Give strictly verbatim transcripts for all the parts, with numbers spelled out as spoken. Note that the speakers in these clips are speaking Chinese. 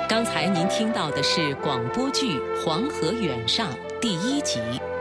刚才您听到的是广播剧《黄河远上》第一集。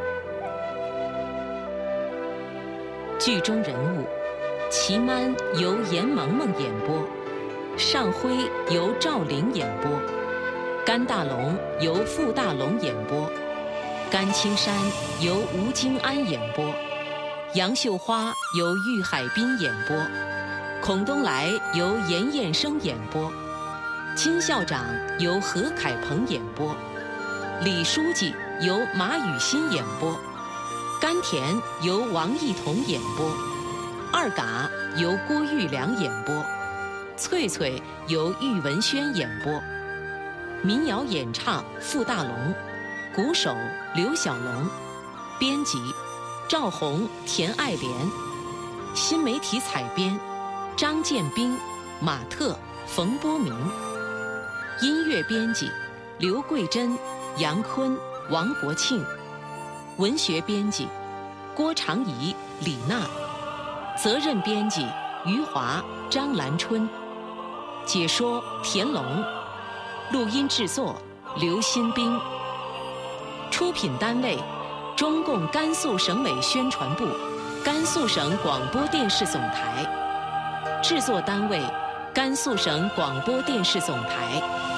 剧中人物：祁曼由严萌萌演播，尚辉由赵玲演播，甘大龙由傅大龙演播，甘青山由吴京安演播，杨秀花由郁海滨演播，孔东来由严彦生演播，金校长由何凯鹏演播，李书记由马雨欣演播，甘甜由王艺彤演播，二嘎由郭玉良演播，翠翠由郁文轩演播，民谣演唱傅大龙，鼓手刘小龙，编辑赵红、田爱莲，新媒体采编张建斌、马特、冯波明，音乐编辑刘桂珍、杨坤、王国庆，文学编辑郭长怡、李娜，责任编辑余华、张兰春，解说田龙，录音制作刘新兵，出品单位中共甘肃省委宣传部、甘肃省广播电视总台，制作单位甘肃省广播电视总台。